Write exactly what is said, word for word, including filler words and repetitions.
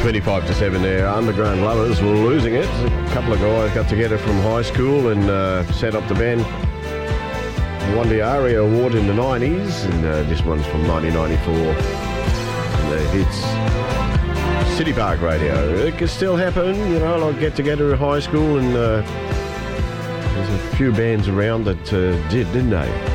twenty-five to seven there. Underground Lovers were losing it. A couple of guys got together from high school and uh, set up the band won the ARIA Award in the nineties, and uh, this one's from nineteen ninety-four. And the hits City Park Radio. It can still happen, you know, like get together at high school, and uh, there's a few bands around that uh, did, didn't they?